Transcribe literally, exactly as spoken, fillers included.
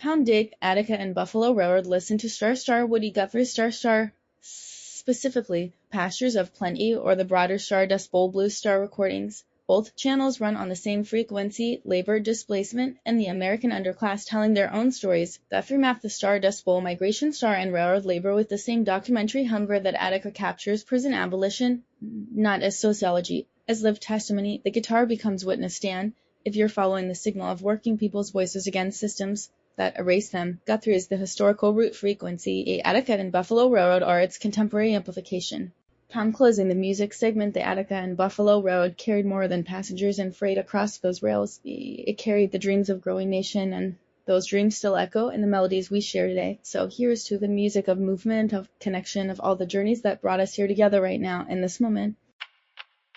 Pound Dig, Attica, and Buffalo Railroad listen to Star Star, Woody Guthrie, Star Star, specifically Pastures of Plenty or the broader Stardust Bowl Blues Star recordings. Both channels run on the same frequency, labor displacement, and the American underclass telling their own stories. Guthrie mapped the Stardust Bowl, Migration Star, and railroad labor with the same documentary hunger that Attica captures prison abolition, not as sociology, as lived testimony. The guitar becomes witness stand, if you're following the signal of working people's voices against systems that erase them. Guthrie is the historical root frequency. Attica and Buffalo Railroad are its contemporary amplification. Upon closing the music segment, the Attica and Buffalo Railroad carried more than passengers and freight across those rails. It carried the dreams of a growing nation, and those dreams still echo in the melodies we share today. So here's to the music of movement, of connection, of all the journeys that brought us here together right now in this moment.